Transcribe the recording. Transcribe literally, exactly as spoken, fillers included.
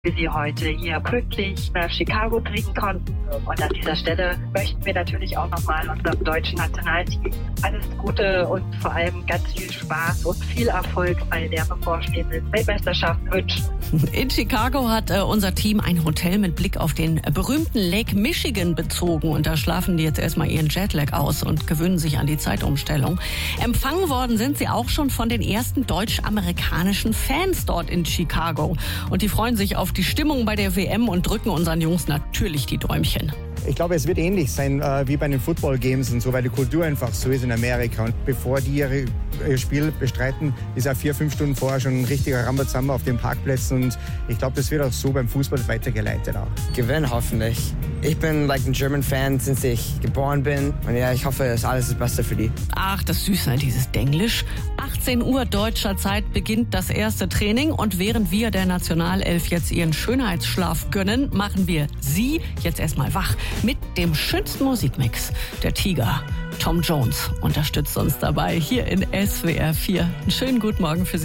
wir sie heute hier pünktlich nach Chicago bringen konnten. Und an dieser Stelle möchten wir natürlich auch nochmal unserem deutschen Nationalteam alles Gute und vor allem ganz viel Spaß und viel Erfolg bei der bevorstehenden Weltmeisterschaft wünschen. In Chicago hat äh, unser Team ein Hotel mit Blick auf den berühmten Lake Michigan bezogen. Und da schlafen die jetzt erstmal ihren Jetlag aus und gewöhnen sich an die Zeitumstellung. Empfangen worden sind sie auch schon von den ersten deutsch-amerikanischen Fans dort in Chicago. Und die freuen sich auf die Stimmung bei der W M und drücken unseren Jungs natürlich die Däumchen. Ich glaube, es wird ähnlich sein äh, wie bei den Football Games und so, weil die Kultur einfach so ist in Amerika. Und bevor die ihre, ihr Spiel bestreiten, ist auch vier, fünf Stunden vorher schon ein richtiger Rambazamba auf den Parkplätzen. Und ich glaube, das wird auch so beim Fußball weitergeleitet auch. Gewinnen hoffentlich. Ich bin like ein German Fan, seit ich geboren bin. Und ja, ich hoffe, dass alles das Beste für die. Ach, das Süße, dieses Denglisch. achtzehn Uhr deutscher Zeit beginnt das erste Training. Und während wir der Nationalelf jetzt ihren Schönheitsschlaf gönnen, machen wir sie jetzt erstmal wach mit dem schönsten Musikmix. Der Tiger, Tom Jones, unterstützt uns dabei hier in S W R vier. Einen schönen guten Morgen für Sie.